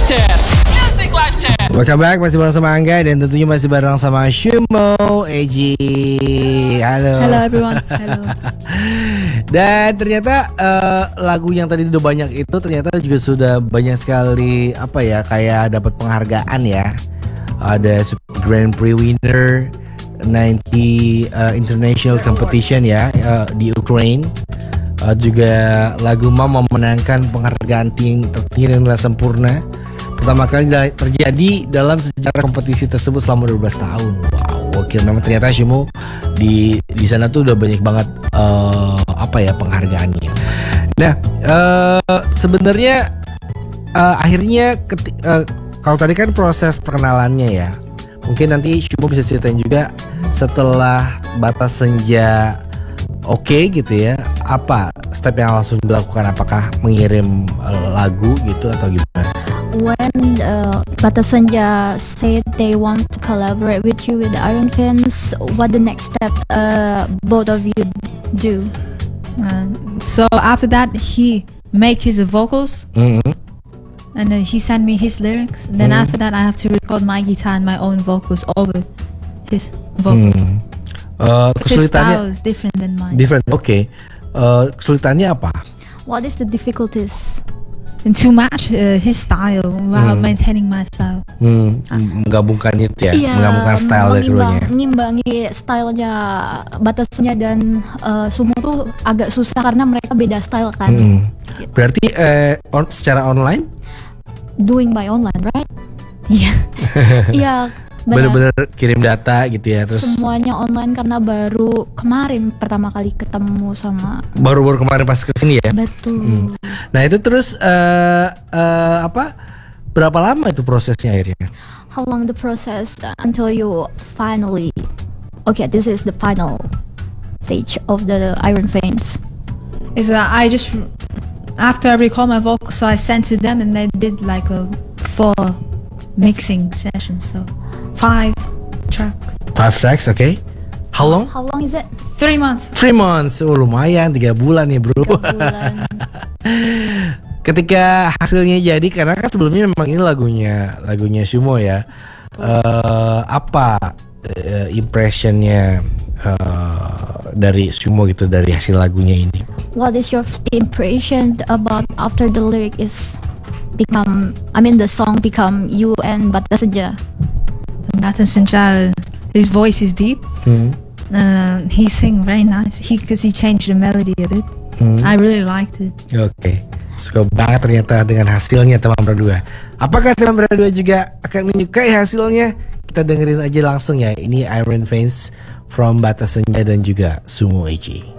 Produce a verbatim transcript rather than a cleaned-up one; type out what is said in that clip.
Chat, Music Live Chat. Welcome back, masih bareng sama Angga dan tentunya masih bareng sama Shumo, Eji. Halo. Hello everyone. Hello. Dan ternyata uh, lagu yang tadi udah banyak itu ternyata juga sudah banyak sekali apa ya kayak dapat penghargaan ya. Ada Grand Prix winner sembilan puluh uh, international competition ya uh, di Ukraine. Uh, juga lagu Mama memenangkan penghargaan tinggi tertinggi dan nilai sempurna. Pertama kali terjadi dalam sejarah kompetisi tersebut selama dua belas tahun. Wow, oke, memang ternyata Shumo di di sana tuh udah banyak banget uh, apa ya penghargaannya. Nah, uh, sebenarnya uh, akhirnya keti- uh, kalau tadi kan proses perkenalannya ya. Mungkin nanti Shumo bisa ceritain juga setelah Batas Senja oke okay, gitu ya. Apa step yang langsung dilakukan? Apakah mengirim uh, lagu gitu atau gimana? When uh, Batas Senja said they want to collaborate with you with the Iron Fans, what the next step uh, both of you do? Uh, so after that, he make his vocals, Mm-hmm. and uh, he sent me his lyrics. Then Mm. after that, I have to record my guitar and my own vocals over his vocals. Hmm. Uh, His style kesulitannya is different than mine. different. Oke. Okay. Uh, kesulitannya apa? What is the difficulties? And to match uh, his style while Hmm. maintaining my style. Hmm, menggabungkan itu ya, Iya, menggabungkan style dari mengimbang- keduanya. Ngimbangi stylenya Batas Senja dan uh, Sumo tuh agak susah karena mereka beda style kan. Hmm. Berarti eh, on, secara online Doing by online, right? Yeah. Iya, benar. benar-benar kirim data gitu ya, terus Semuanya online karena baru kemarin pertama kali ketemu sama. baru-baru kemarin pas kesini ya. Betul. Hmm. Nah itu terus eh, eh, apa? Berapa lama itu prosesnya akhirnya? How long the process until you finally, okay, this is the final stage of the Iron Fans. Is that I just after I record my vocals, so I sent to them, and they did like a four mixing sessions, so five tracks, Five tracks, oke. Okay. How long? How long is it? three months. Three months. Oh lumayan, tiga bulan nih bro. Tiga bulan. Ketika hasilnya jadi, karena kan sebelumnya memang ini lagunya lagunya Shumo ya. Eh, apa eh, impressionnya eh, dari Shumo gitu dari hasil lagunya ini? What is your impression about after the lyric is become? I mean the song become you and Batas Senja. Batas Senja, his voice is deep. Hmm. Uh, he sing very nice. He because he changed the melody a bit. Hmm. I really liked it. Oke, suka banget ternyata dengan hasilnya teman berdua. Apakah teman berdua juga akan menyukai hasilnya? Kita dengerin aja langsung ya. Ini Iron Fans from Batas Senja dan juga Sumo Eji.